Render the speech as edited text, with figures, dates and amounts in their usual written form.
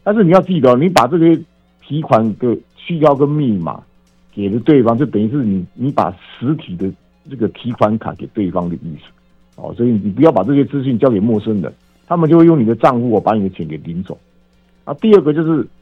但是你要记得，你把这些提款的序号跟密码给了对方，就等于是你把实体的这个提款卡给对方的意思。所以你不要把这些资讯交给陌生人，他们就会用你的账户把你的钱给领走。第二个就是